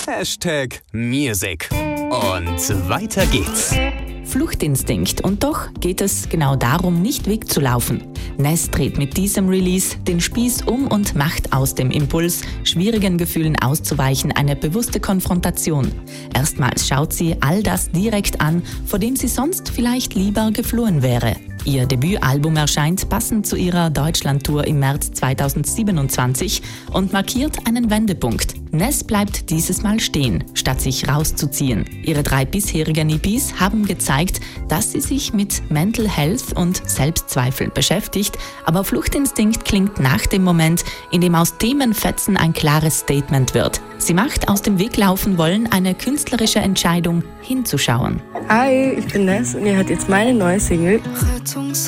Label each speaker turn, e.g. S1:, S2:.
S1: #Music. Und weiter geht's.
S2: Fluchtinstinkt, und doch geht es genau darum, nicht wegzulaufen. Ness dreht mit diesem Release den Spieß um und macht aus dem Impuls, schwierigen Gefühlen auszuweichen, eine bewusste Konfrontation. Erstmals schaut sie all das direkt an, vor dem sie sonst vielleicht lieber geflohen wäre. Ihr Debütalbum erscheint passend zu ihrer Deutschlandtour im März 2027 und markiert einen Wendepunkt. Ness bleibt dieses Mal stehen, statt sich rauszuziehen. Ihre 3 bisherigen EPs haben gezeigt, dass sie sich mit Mental Health und Selbstzweifeln beschäftigt, aber Fluchtinstinkt klingt nach dem Moment, in dem aus Themenfetzen ein klares Statement wird. Sie macht aus dem Weglaufen wollen eine künstlerische Entscheidung, hinzuschauen.
S3: Hi, ich bin Ness und ihr hört jetzt meine neue Single